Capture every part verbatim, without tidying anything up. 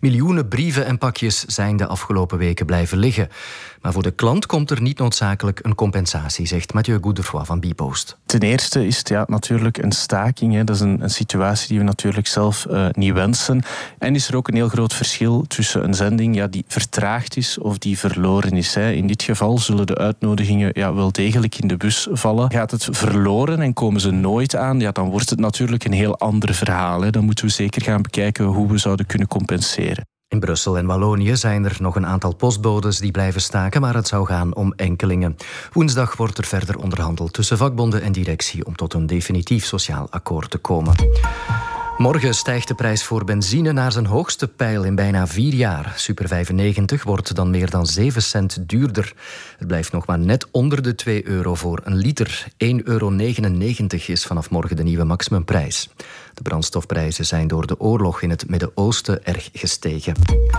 Miljoenen brieven en pakjes zijn de afgelopen weken blijven liggen. Maar voor de klant komt er niet noodzakelijk een compensatie, zegt Mathieu Godefroy van Bpost. Ten eerste is het ja, natuurlijk een staking. Hè. Dat is een, een situatie die we natuurlijk zelf uh, niet wensen. En is er ook een heel groot verschil tussen een zending ja, die vertraagd is of die verloren is. Hè. In dit geval zullen de uitnodigingen ja, wel degelijk in de bus vallen. Gaat het verloren en komen ze nooit aan, ja, dan wordt het natuurlijk een heel ander verhaal. Hè. Dan moeten we zeker gaan bekijken hoe we zouden kunnen compenseren. In Brussel en Wallonië zijn er nog een aantal postbodes die blijven staken, maar het zou gaan om enkelingen. Woensdag wordt er verder onderhandeld tussen vakbonden en directie om tot een definitief sociaal akkoord te komen. Morgen stijgt de prijs voor benzine naar zijn hoogste peil in bijna vier jaar. Super vijfennegentig wordt dan meer dan zeven cent duurder. Het blijft nog maar net onder de twee euro voor een liter. één euro negenennegentig is vanaf morgen de nieuwe maximumprijs. De brandstofprijzen zijn door de oorlog in het Midden-Oosten erg gestegen.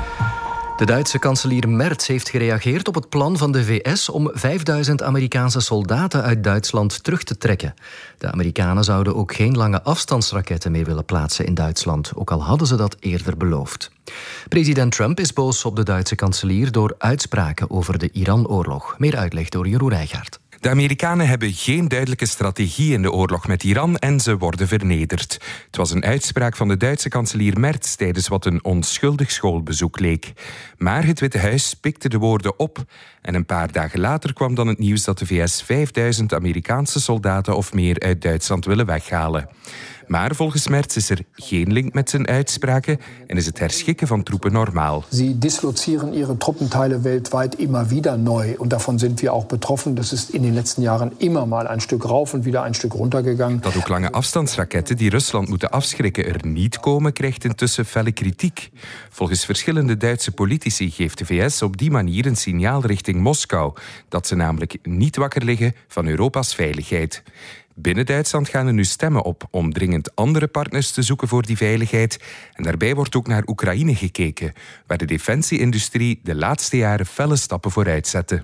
De Duitse kanselier Merz heeft gereageerd op het plan van de V S om vijfduizend Amerikaanse soldaten uit Duitsland terug te trekken. De Amerikanen zouden ook geen lange afstandsraketten meer willen plaatsen in Duitsland, ook al hadden ze dat eerder beloofd. President Trump is boos op de Duitse kanselier door uitspraken over de Iran-oorlog. Meer uitleg door Jeroen Rijgaard. De Amerikanen hebben geen duidelijke strategie in de oorlog met Iran en ze worden vernederd. Het was een uitspraak van de Duitse kanselier Merz tijdens wat een onschuldig schoolbezoek leek. Maar het Witte Huis pikte de woorden op en een paar dagen later kwam dan het nieuws dat de V S vijfduizend Amerikaanse soldaten of meer uit Duitsland willen weghalen. Maar volgens Merz is er geen link met zijn uitspraken en is het herschikken van troepen normaal. Ze dislozieren ihre Truppenteile weltweit immer wieder neu. Und davon sind wir auch betroffen. Das ist in den letzten Jahren immer mal ein Stück rauf und wieder ein Stück runtergegangen. Dat ook lange afstandsraketten die Rusland moeten afschrikken er niet komen, krijgt intussen felle kritiek. Volgens verschillende Duitse politici geeft de V S op die manier een signaal richting Moskou. Dat ze namelijk niet wakker liggen van Europa's veiligheid. Binnen Duitsland gaan er nu stemmen op om dringend andere partners te zoeken voor die veiligheid. En daarbij wordt ook naar Oekraïne gekeken, waar de defensieindustrie de laatste jaren felle stappen vooruit zette.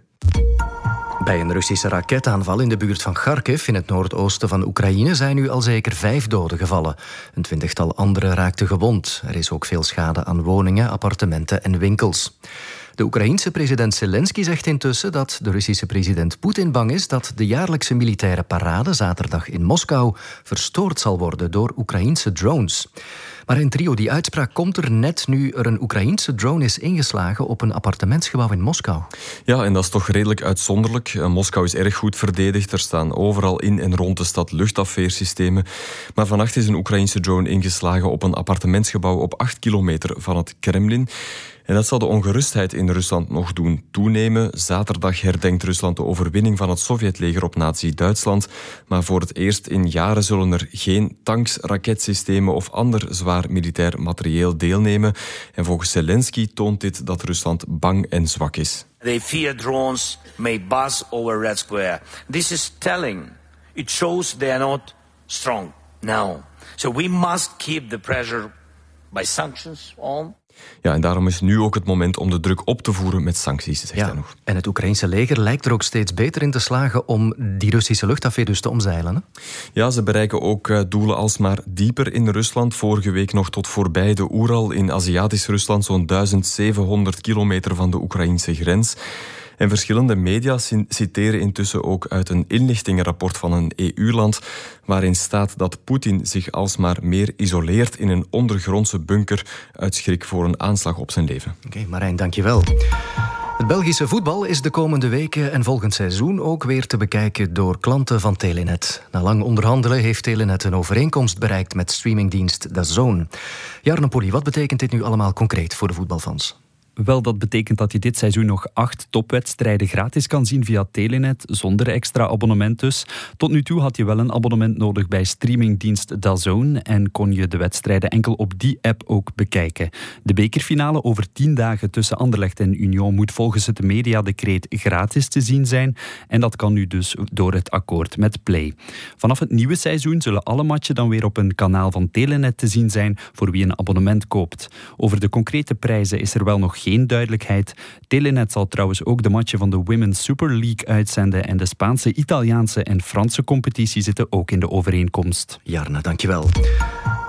Bij een Russische raketaanval in de buurt van Kharkiv in het noordoosten van Oekraïne zijn nu al zeker vijf doden gevallen. Een twintigtal anderen raakten gewond. Er is ook veel schade aan woningen, appartementen en winkels. De Oekraïense president Zelensky zegt intussen dat de Russische president Poetin bang is dat de jaarlijkse militaire parade zaterdag in Moskou verstoord zal worden door Oekraïense drones. Maar in trio, die uitspraak komt er net nu er een Oekraïense drone is ingeslagen op een appartementsgebouw in Moskou. Ja, en dat is toch redelijk uitzonderlijk. Moskou is erg goed verdedigd. Er staan overal in en rond de stad luchtafweersystemen. Maar vannacht is een Oekraïense drone ingeslagen op een appartementsgebouw op acht kilometer van het Kremlin. En dat zal de ongerustheid in Rusland nog doen toenemen. Zaterdag herdenkt Rusland de overwinning van het Sovjetleger op nazi-Duitsland. Maar voor het eerst in jaren zullen er geen tanks, raketsystemen of ander zwaar militair materieel deelnemen. En volgens Zelensky toont dit dat Rusland bang en zwak is. They fear drones may buzz over Red Square. This is telling. It shows they are not strong now. So we must keep the pressure by sanctions on. Ja, en daarom is nu ook het moment om de druk op te voeren met sancties, zegt ja, hij nog. En het Oekraïense leger lijkt er ook steeds beter in te slagen om die Russische luchtafweer dus te omzeilen. Hè? Ja, ze bereiken ook uh, doelen alsmaar dieper in Rusland. Vorige week nog tot voorbij de Oeral in Aziatisch Rusland, zo'n duizend zevenhonderd kilometer van de Oekraïnse grens. En verschillende media citeren intussen ook uit een inlichtingenrapport van een E U-land waarin staat dat Poetin zich alsmaar meer isoleert in een ondergrondse bunker uit schrik voor een aanslag op zijn leven. Oké, okay, Marijn, dankjewel. Het Belgische voetbal is de komende weken en volgend seizoen ook weer te bekijken door klanten van Telenet. Na lang onderhandelen heeft Telenet een overeenkomst bereikt met streamingdienst DAZN. Jarno Polly, wat betekent dit nu allemaal concreet voor de voetbalfans? Wel, dat betekent dat je dit seizoen nog acht topwedstrijden gratis kan zien via Telenet, zonder extra abonnement dus. Tot nu toe had je wel een abonnement nodig bij streamingdienst DAZN en kon je de wedstrijden enkel op die app ook bekijken. De bekerfinale over tien dagen tussen Anderlecht en Union moet volgens het mediadecreet gratis te zien zijn en dat kan nu dus door het akkoord met Play. Vanaf het nieuwe seizoen zullen alle matchen dan weer op een kanaal van Telenet te zien zijn voor wie een abonnement koopt. Over de concrete prijzen is er wel nog geen duidelijkheid. Telenet zal trouwens ook de matchen van de Women's Super League uitzenden en de Spaanse, Italiaanse en Franse competitie zitten ook in de overeenkomst. Jarne, dankjewel.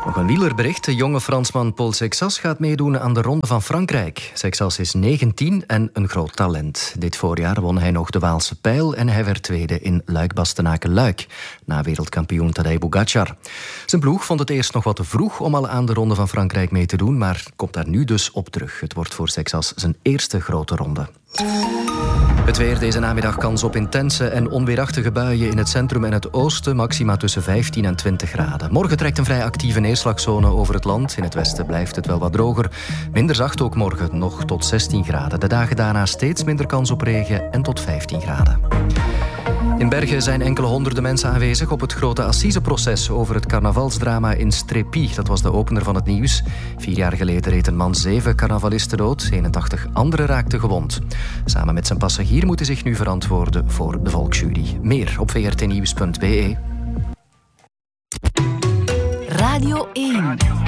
Nog een wielerbericht. De jonge Fransman Paul Sexas gaat meedoen aan de Ronde van Frankrijk. Sexas is negentien en een groot talent. Dit voorjaar won hij nog de Waalse Pijl en hij werd tweede in Luik-Bastenaken-Luik, na wereldkampioen Tadej Pogačar. Zijn ploeg vond het eerst nog wat te vroeg om al aan de Ronde van Frankrijk mee te doen, maar komt daar nu dus op terug. Het wordt voor Sexas zijn eerste grote ronde. Het weer deze namiddag, kans op intense en onweerachtige buien in het centrum en het oosten, maxima tussen vijftien en twintig graden. Morgen trekt een vrij actieve neerslagzone over het land. In het westen blijft het wel wat droger. Minder zacht ook morgen, nog tot zestien graden. De dagen daarna steeds minder kans op regen en tot vijftien graden. In Bergen zijn enkele honderden mensen aanwezig op het grote assiseproces over het carnavalsdrama in Strépy. Dat was de opener van het nieuws. Vier jaar geleden reed een man zeven carnavalisten dood. eenentachtig anderen raakten gewond. Samen met zijn passagier moet hij zich nu verantwoorden voor de volksjury. Meer op v r t nieuws punt b e. Radio één.